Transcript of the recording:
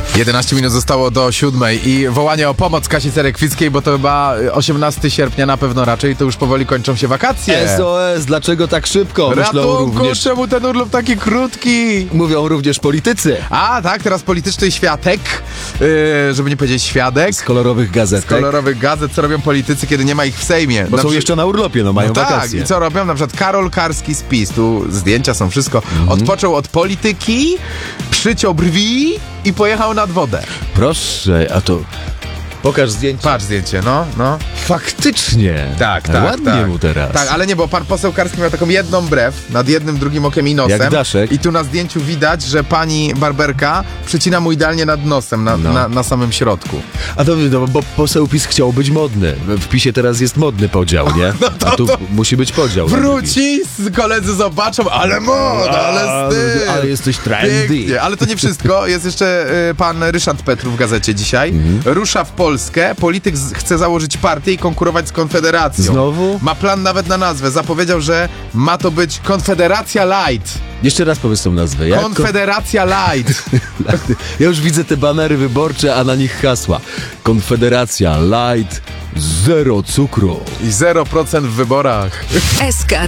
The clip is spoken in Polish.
11 minut zostało do 7 i wołanie o pomoc Kasi Cerekwickiej, bo to chyba 18 sierpnia na pewno raczej, to już powoli kończą się wakacje. SOS, dlaczego tak szybko? Myślą Ratunku, również, czemu ten urlop taki krótki? mówią również politycy A, tak, teraz polityczny świadek, żeby nie powiedzieć świadek, z kolorowych gazetek, kolorowych gazet, co robią politycy, kiedy nie ma ich w Sejmie. bo są jeszcze na urlopie, mają No tak, wakacje. i co robią? Na przykład Karol Karski z PiS, tu zdjęcia są, wszystko. Odpoczął od polityki, przyciął brwi i pojechał nad wodę. Proszę, a to... Pokaż zdjęcie. Patrz zdjęcie, no. Faktycznie. Tak. Ładnie mu teraz. Tak, ale nie, bo pan poseł Karski miał taką jedną brew nad jednym, drugim okiem i nosem. Jak Daszek. I tu na zdjęciu widać, że pani barberka przycina mu idealnie nad nosem, na samym środku. A to bo poseł PiS chciał być modny. W PiSie teraz jest modny podział, nie? A tu musi być podział. Wróci, koledzy zobaczą, ale moda, ale styl. Ale jesteś trendy. Pięknie, ale to nie wszystko. Jest jeszcze pan Ryszard Petru w gazecie dzisiaj. Rusza w Polskę. Polityk chce założyć partię i konkurować z Konfederacją. Znowu? Ma plan nawet na nazwę. Zapowiedział, że ma to być Konfederacja Light. Jeszcze raz powiedz tą nazwę. Jak? Konfederacja Light. Ja już widzę te banery wyborcze, a na nich hasła. Konfederacja Light, zero cukru. I 0% w wyborach. SK